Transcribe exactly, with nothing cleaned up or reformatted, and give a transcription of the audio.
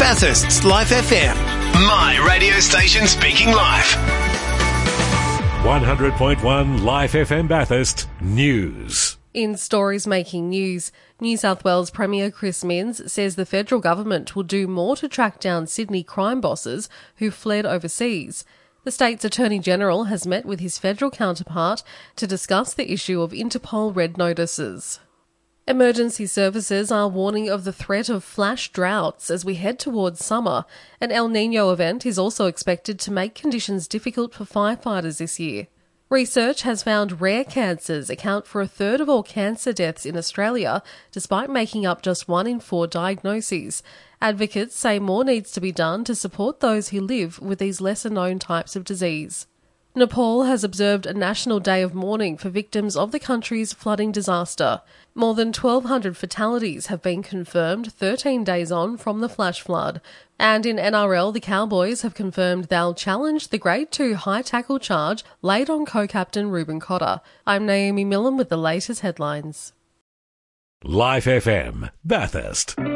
Bathurst's Life F M. My radio station speaking live. one hundred point one Life F M Bathurst News. In stories making news, New South Wales Premier Chris Minns says the federal government will do more to track down Sydney crime bosses who fled overseas. The state's Attorney-General has met with his federal counterpart to discuss the issue of Interpol red notices. Emergency services are warning of the threat of flash droughts as we head towards summer. An El Niño event is also expected to make conditions difficult for firefighters this year. Research has found rare cancers account for a third of all cancer deaths in Australia, despite making up just one in four diagnoses. Advocates say more needs to be done to support those who live with these lesser-known types of disease. Nepal has observed a national day of mourning for victims of the country's flooding disaster. More than twelve hundred fatalities have been confirmed thirteen days on from the flash flood. And in N R L, the Cowboys have confirmed they'll challenge the Grade two high tackle charge laid on co-captain Ruben Cotter. I'm Naomi Millen with the latest headlines. Life F M, Bathurst.